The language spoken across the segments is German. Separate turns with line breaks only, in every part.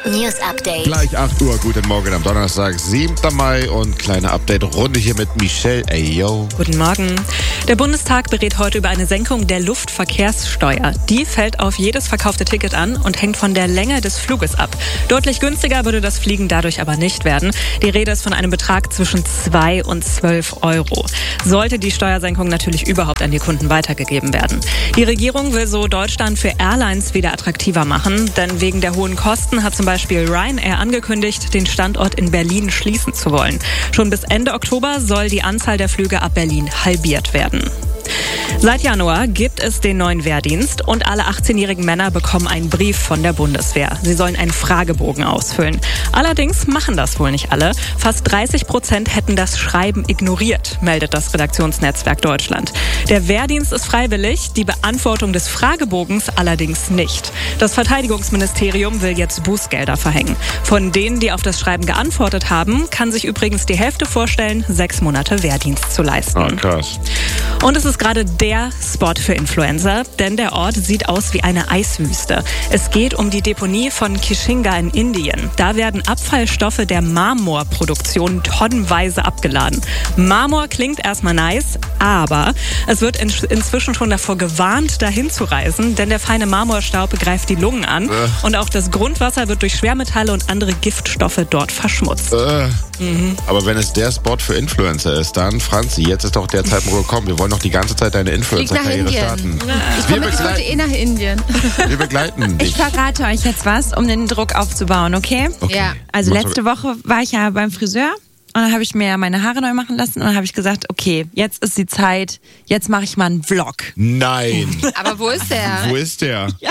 News Update.
Gleich 8 Uhr, guten Morgen am Donnerstag, 7. Mai und kleine Update-Runde hier mit Michelle. Ey, yo.
Guten Morgen. Der Bundestag berät heute über eine Senkung der Luftverkehrssteuer. Die fällt auf jedes verkaufte Ticket an und hängt von der Länge des Fluges ab. Deutlich günstiger würde das Fliegen dadurch aber nicht werden. Die Rede ist von einem Betrag zwischen 2 und 12 Euro. Sollte die Steuersenkung natürlich überhaupt an die Kunden weitergegeben werden. Die Regierung will so Deutschland für Airlines wieder attraktiver machen, denn wegen der hohen Kosten hat zum Beispiel Ryanair angekündigt, den Standort in Berlin schließen zu wollen. Schon bis Ende Oktober soll die Anzahl der Flüge ab Berlin halbiert werden. Seit Januar gibt es den neuen Wehrdienst und alle 18-jährigen Männer bekommen einen Brief von der Bundeswehr. Sie sollen einen Fragebogen ausfüllen. Allerdings machen das wohl nicht alle. Fast 30% hätten das Schreiben ignoriert, meldet das Redaktionsnetzwerk Deutschland. Der Wehrdienst ist freiwillig, die Beantwortung des Fragebogens allerdings nicht. Das Verteidigungsministerium will jetzt Bußgelder verhängen. Von denen, die auf das Schreiben geantwortet haben, kann sich übrigens die Hälfte vorstellen, 6 Monate Wehrdienst zu leisten.
Ah, krass.
Und es ist gerade der Spot für Influencer, denn der Ort sieht aus wie eine Eiswüste. Es geht um die Deponie von Kishinga in Indien. Da werden Abfallstoffe der Marmorproduktion tonnenweise abgeladen. Marmor klingt erstmal nice, aber es wird inzwischen schon davor gewarnt, dahin zu reisen, denn der feine Marmorstaub greift die Lungen an und auch das Grundwasser wird durch Schwermetalle und andere Giftstoffe dort verschmutzt.
Aber wenn es der Spot für Influencer ist, dann, Franzi, jetzt ist doch der Zeitpunkt gekommen. Wir wollen noch die ganze Zeit deine Influencer-Karriere starten.
Ich wollte eh nach Indien.
Wir begleiten dich.
Ich verrate euch jetzt was, um den Druck aufzubauen, okay?
Ja.
Also letzte Woche war ich ja beim Friseur und dann habe ich mir meine Haare neu machen lassen und dann habe ich gesagt, okay, jetzt ist die Zeit, jetzt mache ich mal einen Vlog.
Nein.
Aber wo ist der?
Wo ist der?
Ja,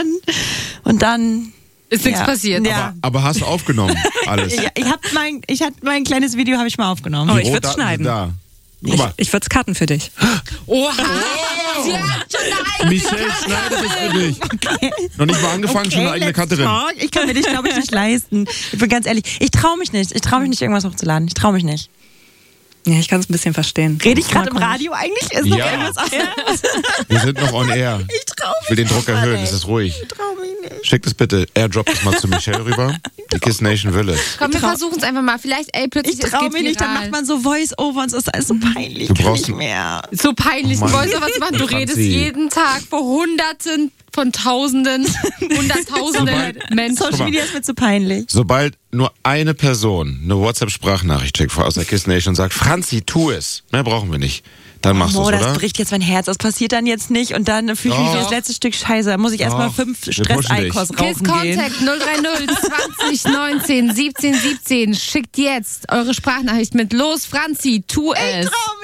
dann...
Ist nichts passiert.
Ja.
Aber hast du aufgenommen alles?
Ja, ich hatte mein kleines Video habe ich mal aufgenommen.
Oh, ich
Die
würde es
Rohdaten sind
schneiden.
da. Guck mal.
Ich würde es cutten für dich.
Oha! Sie hat schon eine
Michelle schneidet es für dich. Noch nicht mal angefangen, schon eine eigene
let's
Cutterin.
talk. Ich kann mir dich, glaube ich, nicht leisten. Ich bin ganz ehrlich, ich traue mich nicht. Ich traue mich nicht, irgendwas hochzuladen. Ich traue mich nicht.
Ja, ich kann es ein bisschen verstehen.
Rede ich gerade im Radio eigentlich? Ist noch
Ja.
irgendwas anderes?
Wir sind noch on air.
Ich traue mich
Ich will den Druck
nicht,
erhöhen,
Mann,
es ist ruhig.
Ich traue mich nicht.
Schickt es bitte, airdrop es mal zu Michelle rüber. Die Kiss Nation will es.
Komm, wir versuchen es einfach mal. Vielleicht, plötzlich
Ich traue
es
mich
geht
nicht, dann
viral.
macht man so Voice-Over und es ist alles so peinlich.
Du
Kann
brauchst
nicht mehr.
So peinlich.
Oh
Du
Mann.
wolltest was machen. Du
Franzi.
redest jeden Tag vor Hunderten von Tausenden, Hunderttausenden Menschen.
Social Media ist mir zu peinlich.
Sobald nur eine Person eine WhatsApp-Sprachnachricht schickt aus der Kiss Nation und sagt, Franzi, tu es. Mehr brauchen wir nicht. Dann machst du es,
Oh, das
oder?
bricht jetzt mein Herz. Das passiert dann jetzt nicht und dann fühle ich mich wie das letzte Stück Scheiße. Da muss ich erstmal
Doch.
5
Wir pushen dich.
Stress-Eikos
Kiss
rauchen gehen.
Contact 030 20 19 17 17. Schickt jetzt eure Sprachnachricht mit Los, Franzi, tu es.
Trau